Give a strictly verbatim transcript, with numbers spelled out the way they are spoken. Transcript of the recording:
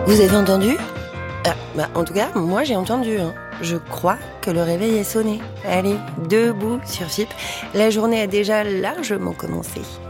Vous avez entendu ? Ah, bah, en tout cas, moi j'ai entendu. Hein. Je crois que le réveil est sonné. Allez, debout sur F I P. La journée a déjà largement commencé.